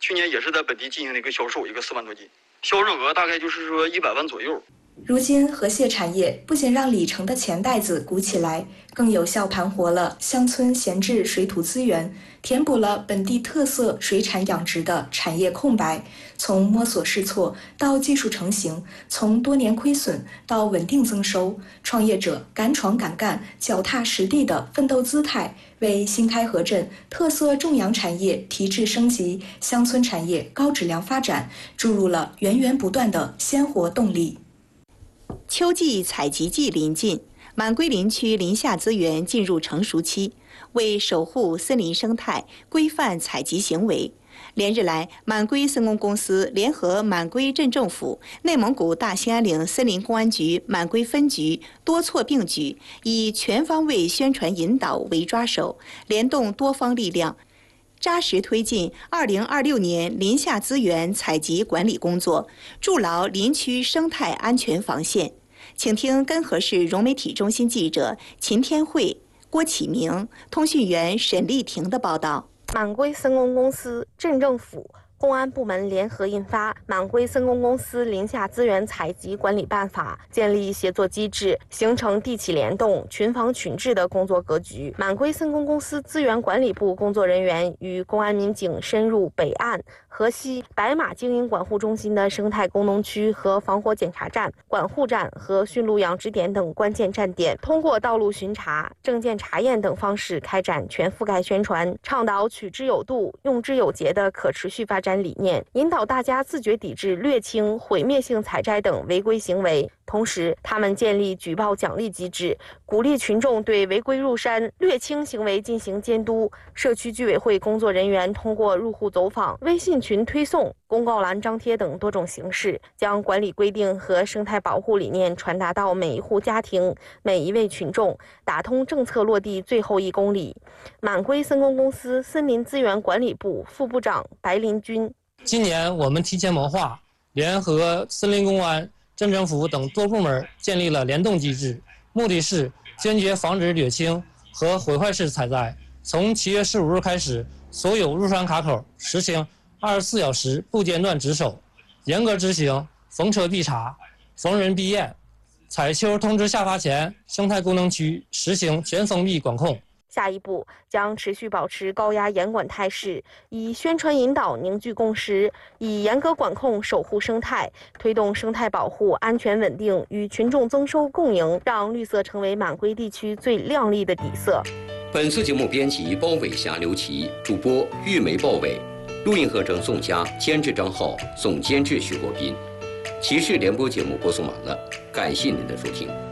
去年也是在本地进行了一个销售，一个4万多斤，销售额大概就是说100万左右。 如今，河蟹产业不仅让里城的钱袋子鼓起来，更有效盘活了乡村闲置水土资源，填补了本地特色水产养殖的产业空白。从摸索试错到技术成型，从多年亏损到稳定增收，创业者敢闯敢干、脚踏实地的奋斗姿态，为新开河镇特色种养产业提质升级、乡村产业高质量发展注入了源源不断的鲜活动力。 秋季采集季临近，满归林区林下资源进入成熟期。为守护森林生态、规范采集行为，连日来，满归森工公司联合满归镇政府、内蒙古大兴安岭森林公安局满归分局多措并举，以全方位宣传引导为抓手，联动多方力量，扎实推进2026年林下资源采集管理工作，筑牢林区生态安全防线。请听根河市融媒体中心记者秦天慧、郭启明、通讯员沈丽婷的报道。 满归森工公司、镇政府、公安部门联合印发《满归森工公司林下资源采集管理办法》，建立协作机制，形成地起联动、群防群治的工作格局。满归森工公司资源管理部工作人员与公安民警深入北岸、河西、白马经营管护中心的生态功能区和防火检查站、管护站和驯鹿养殖点等关键站点，通过道路巡查、证件查验等方式开展全覆盖宣传，倡导取之有度、用之有节的可持续发展理念，引导大家自觉抵制掠青、毁灭性采摘等违规行为。同时，他们建立举报奖励机制，鼓励群众对违规入山、掠青行为进行监督。社区居委会工作人员通过入户走访、微信群推送、公告栏张贴等多种形式，将管理规定和生态保护理念传达到每一户家庭、每一位群众，打通政策落地最后1公里。满归森工公司森林资源管理部副部长白林军： 今年我们提前谋划，联合森林公安、镇政府等多部门建立了联动机制，目的是坚决防止掠青和毁坏式采摘。从7月15日开始，所有入山卡口实行24小时不间断值守，严格执行逢车必查、逢人必验。采秋通知下发前，生态功能区实行全封闭管控。 下一步将持续保持高压严管态势，以宣传引导凝聚共识，以严格管控守护生态，推动生态保护安全稳定与群众增收共赢，让绿色成为满归地区最亮丽的底色。 本次节目编辑包伟霞、刘琦，主播玉梅、鲍伟，录音合成宋佳，监制张浩，总监制徐国斌。骑士联播节目播送完了，感谢您的收听。